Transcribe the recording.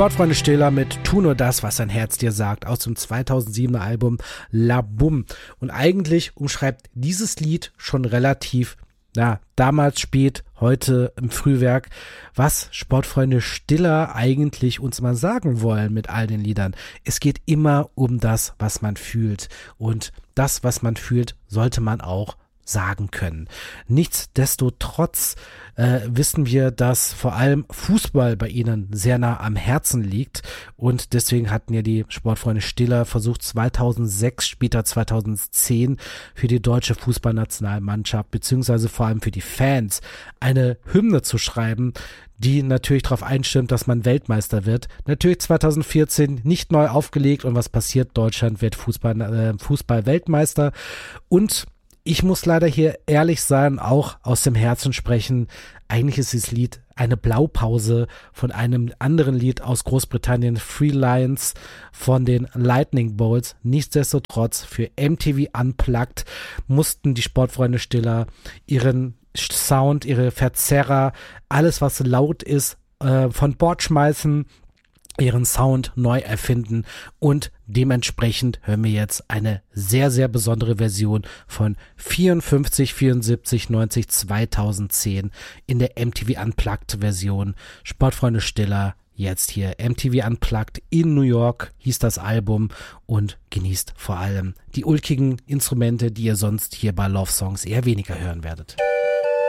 Sportfreunde Stiller mit Tu nur das, was dein Herz dir sagt, aus dem 2007er Album La Boum. Und eigentlich umschreibt dieses Lied schon relativ, damals spät, heute im Frühwerk, was Sportfreunde Stiller eigentlich uns mal sagen wollen mit all den Liedern. Es geht immer um das, was man fühlt. Und das, was man fühlt, sollte man auch sagen können. Nichtsdestotrotz wissen wir, dass vor allem Fußball bei ihnen sehr nah am Herzen liegt und deswegen hatten ja die Sportfreunde Stiller versucht 2006, später 2010 für die deutsche Fußballnationalmannschaft beziehungsweise vor allem für die Fans eine Hymne zu schreiben, die natürlich darauf einstimmt, dass man Weltmeister wird. Natürlich 2014 nicht neu aufgelegt und was passiert? Deutschland wird Fußball-Weltmeister und ich muss leider hier ehrlich sein, auch aus dem Herzen sprechen. Eigentlich ist dieses Lied eine Blaupause von einem anderen Lied aus Großbritannien, Three Lions von den Lightning Bolts. Nichtsdestotrotz für MTV Unplugged mussten die Sportfreunde Stiller ihren Sound, ihre Verzerrer, alles was laut ist, von Bord schmeißen, ihren Sound neu erfinden und dementsprechend hören wir jetzt eine sehr, sehr besondere Version von 54, 74, 90, 2010 in der MTV Unplugged Version. Sportfreunde Stiller, jetzt hier MTV Unplugged in New York hieß das Album und genießt vor allem die ulkigen Instrumente, die ihr sonst hier bei Love Songs eher weniger hören werdet.